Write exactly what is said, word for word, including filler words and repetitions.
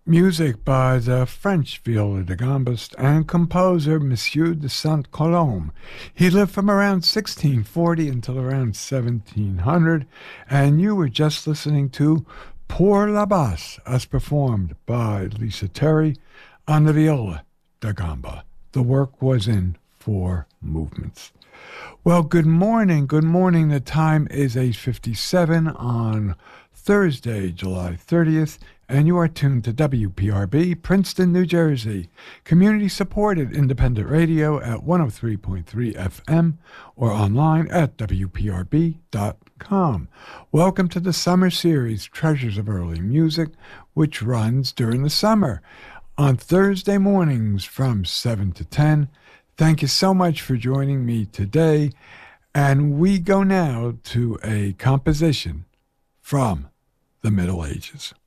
Music by the French viola da gambist and composer Monsieur de Saint-Colombe. He lived from around sixteen forty until around seventeen hundred, and you were just listening to Pour la Basse as performed by Lisa Terry on the viola da gamba. The work was in four movements. Well, good morning. Good morning. The time is eight fifty-seven on Thursday, July thirtieth, and you are tuned to W P R B, Princeton, New Jersey, community-supported independent radio at one oh three point three F M or online at W P R B dot com. Welcome to the summer series, Treasures of Early Music, which runs during the summer on Thursday mornings from seven to ten. Thank you so much for joining me today, and we go now to a composition from the Middle Ages.